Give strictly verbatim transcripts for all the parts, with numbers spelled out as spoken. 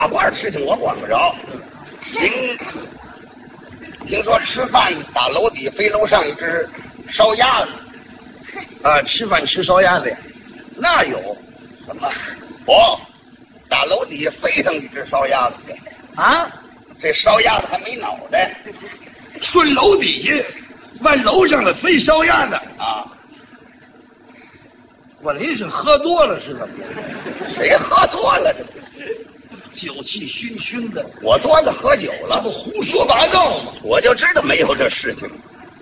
大罐事情我管不着。听听说吃饭打楼底飞楼上一只烧鸭子。 啊，吃饭吃烧鸭子呀？那有什么？哦，打楼底下飞上一只烧鸭子去啊？ 这烧鸭子还没脑袋， 顺楼底下往楼上了飞烧鸭子啊！ 我您是喝多了是怎么着？谁喝多了？这酒气熏熏的。 我多子喝酒了， 这不胡说八道吗？ 我就知道没有这事情。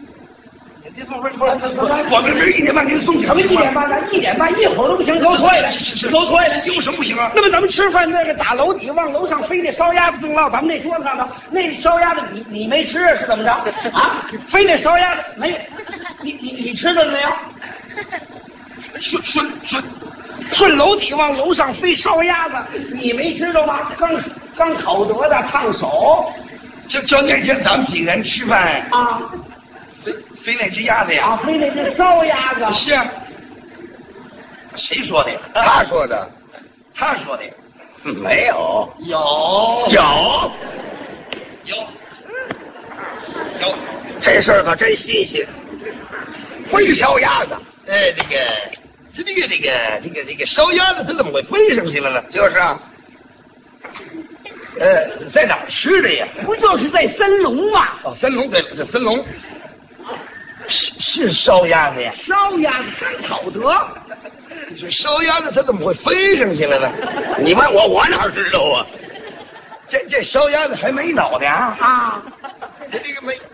我们这一点半给你送咱们一点半，咱一点半一会儿都不行，楼错了， 是是是， 楼错了， 有什么不行啊？ 那么咱们吃饭那个打楼底往楼上飞那烧鸭子送到咱们那桌子上头，那烧鸭子你你没吃是怎么着啊？飞那烧鸭子没有？你你你吃了没有？ 顺顺顺顺楼底往楼上飞烧鸭子，你没吃着吗？刚刚烤得的烫手。 就就那天咱们几个人吃饭啊。 飞飞那只鸭子呀？ 啊，飞那只烧鸭子。 是啊。谁说的呀？ 他说的。 他说的。 没有。 有。 有。 有。有。 这事儿可真新鲜。飞烧鸭子。 哎，这个，这这个这个这个这个烧鸭子，它怎么会飞上去了呢？ 就是啊。 呃，在哪儿吃的呀？ 不就是在森龙吗？ 哦，森龙，对了，是森龙。是是烧鸭子呀？ 烧鸭子刚烤得。 这烧鸭子它怎么会飞上去了呢？ 你问我，我哪知道啊？ 这这烧鸭子还没脑袋啊？ 啊， 这这个没